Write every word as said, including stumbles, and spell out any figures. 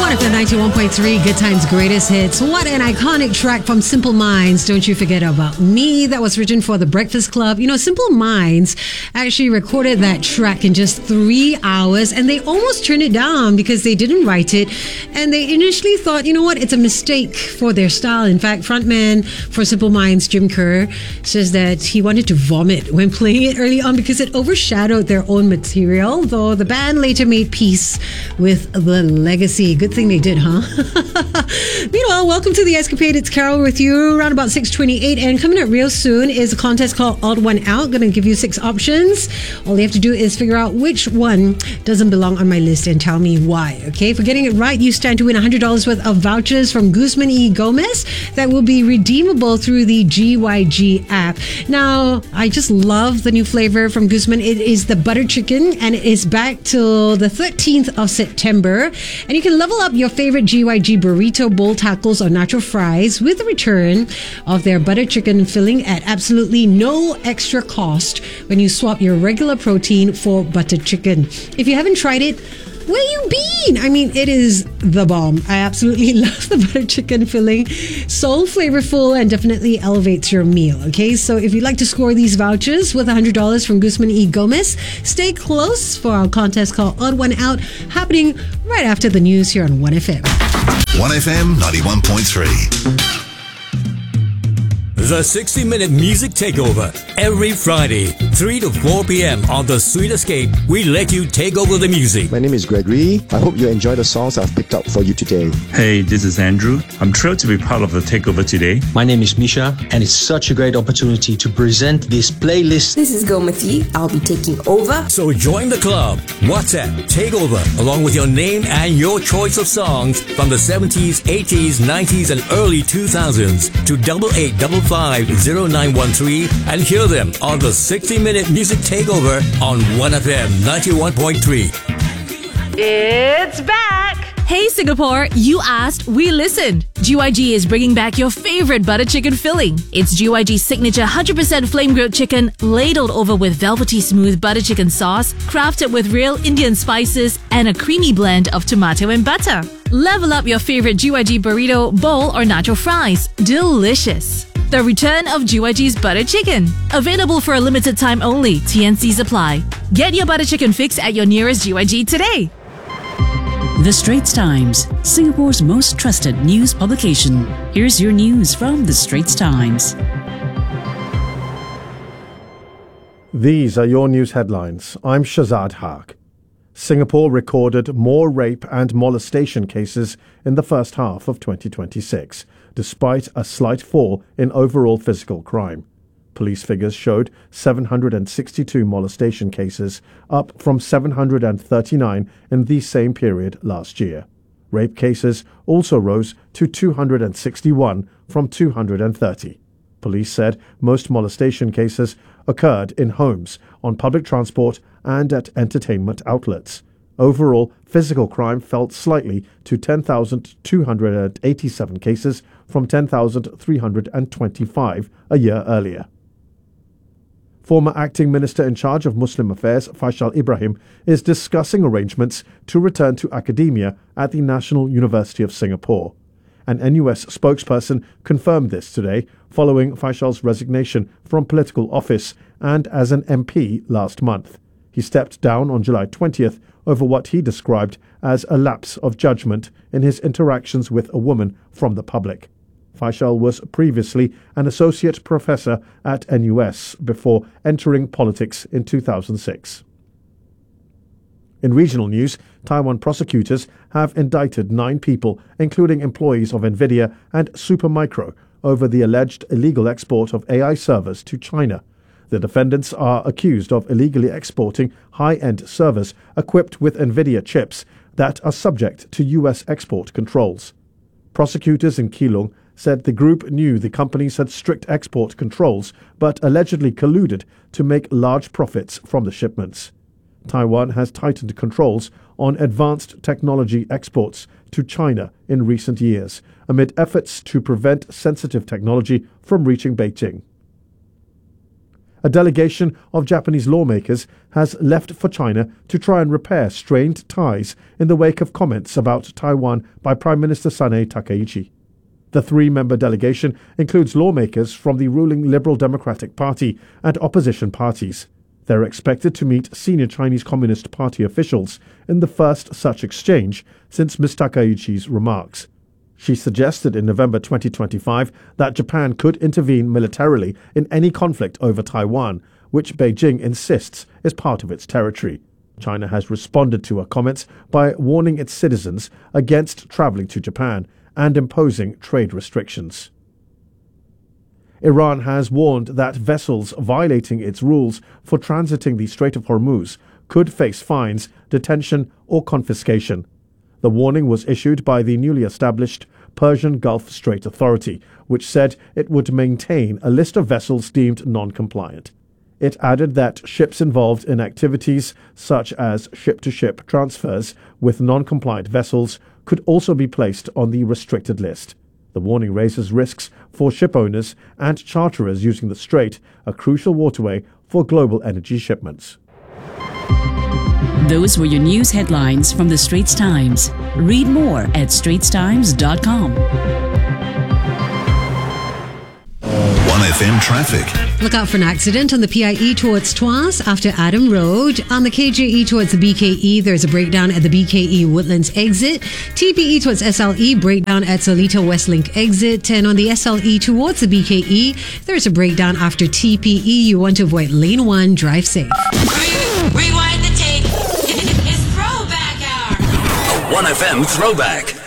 one F M ninety-one point three, Good Times Greatest Hits. What an iconic track from Simple Minds, Don't You Forget About Me. That was written for The Breakfast Club. You know, Simple Minds actually recorded that track in just three hours and they almost turned it down because they didn't write it. And they initially thought, you know what, it's a mistake for their style. In fact, frontman for Simple Minds, Jim Kerr, says that he wanted to vomit when playing it early on because it overshadowed their own material, though the band later made peace with the legacy. Good thing they did, huh? Meanwhile, welcome to The Escapade. It's Carol with you around about six twenty-eight, and coming up real soon is a contest called Odd One Out. Going to give you six options. All you have to do is figure out which one doesn't belong on my list and tell me why. Okay, for getting it right, you stand to win one hundred dollars worth of vouchers from Guzman y Gomez that will be redeemable through the G Y G app. Now, I just love the new flavor from Guzman. It is the butter chicken, and it is back till the thirteenth of September. And you can level up your favorite G Y G burrito, bowl tacos, or nacho fries with the return of their butter chicken filling at absolutely no extra cost when you swap your regular protein for butter chicken. If you haven't tried it, where you been? I mean, it is the bomb. I absolutely love the butter chicken filling. So flavorful and definitely elevates your meal. Okay, so if you'd like to score these vouchers with one hundred dollars from Guzman y Gomez, stay close for our contest called Odd One Out, happening right after the news here on one F M. one F M ninety-one point three. The sixty minute Music Takeover. Every Friday, three to four p.m. on The Sweet Escape, we let you take over the music. My name is Gregory. I hope you enjoy the songs I've picked up for you today. Hey, this is Andrew. I'm thrilled to be part of the takeover today. My name is Misha, and it's such a great opportunity to present this playlist. This is Gomati. I'll be taking over. So join the club. WhatsApp Takeover, along with your name and your choice of songs from the seventies, eighties, nineties, and early two thousands to double eight double five zero nine one three and hear them on the sixty minute Music Takeover on one F M ninety-one point three. It's back! Hey Singapore, you asked, we listened. G Y G is bringing back your favorite butter chicken filling. It's G Y G's signature one hundred percent flame grilled chicken, ladled over with velvety smooth butter chicken sauce, crafted with real Indian spices and a creamy blend of tomato and butter. Level up your favorite G Y G burrito, bowl, or nacho fries. Delicious. The return of G Y G's butter chicken. Available for a limited time only. T N Cs apply. Get your butter chicken fix at your nearest G Y G today. The Straits Times, Singapore's most trusted news publication. Here's your news from The Straits Times. These are your news headlines. I'm Shazad Haq. Singapore recorded more rape and molestation cases in the first half of twenty twenty-six, despite a slight fall in overall physical crime. Police figures showed seven hundred sixty-two molestation cases, up from seven hundred thirty-nine in the same period last year. Rape cases also rose to two hundred sixty-one from two hundred thirty. Police said most molestation cases occurred in homes, on public transport, and at entertainment outlets. Overall, physical crime fell slightly to ten thousand two hundred eighty-seven cases from ten thousand three hundred twenty-five a year earlier. Former acting minister in charge of Muslim affairs, Faisal Ibrahim, is discussing arrangements to return to academia at the National University of Singapore. An N U S spokesperson confirmed this today, following Faisal's resignation from political office and as an M P last month. He stepped down on July twentieth over what he described as a lapse of judgment in his interactions with a woman from the public. Faisal was previously an associate professor at N U S before entering politics in two thousand six. In regional news, Taiwan prosecutors have indicted nine people, including employees of Nvidia and Supermicro, over the alleged illegal export of A I servers to China. The defendants are accused of illegally exporting high-end servers equipped with Nvidia chips that are subject to U S export controls. Prosecutors in Keelung said the group knew the companies had strict export controls but allegedly colluded to make large profits from the shipments. Taiwan has tightened controls on advanced technology exports to China in recent years, amid efforts to prevent sensitive technology from reaching Beijing. A delegation of Japanese lawmakers has left for China to try and repair strained ties in the wake of comments about Taiwan by Prime Minister Sanae Takaichi. The three-member delegation includes lawmakers from the ruling Liberal Democratic Party and opposition parties. They're expected to meet senior Chinese Communist Party officials in the first such exchange since Miz Takaichi's remarks. She suggested in November twenty twenty-five that Japan could intervene militarily in any conflict over Taiwan, which Beijing insists is part of its territory. China has responded to her comments by warning its citizens against traveling to Japan and imposing trade restrictions. Iran has warned that vessels violating its rules for transiting the Strait of Hormuz could face fines, detention, or confiscation. The warning was issued by the newly established Persian Gulf Strait Authority, which said it would maintain a list of vessels deemed non-compliant. It added that ships involved in activities such as ship-to-ship transfers with non-compliant vessels could also be placed on the restricted list. The warning raises risks for ship owners and charterers using the strait, a crucial waterway for global energy shipments. Those were your news headlines from the Straits Times. Read more at straits times dot com. one F M traffic. Look out for an accident on the P I E towards Tuas after Adam Road. On the K J E towards the B K E, there's a breakdown at the B K E Woodlands exit. T P E towards S L E, breakdown at Salita Westlink exit. And on the S L E towards the B K E, there's a breakdown after T P E. You want to avoid lane one. Drive safe. Rewind the tape. It's throwback hour. A one F M throwback.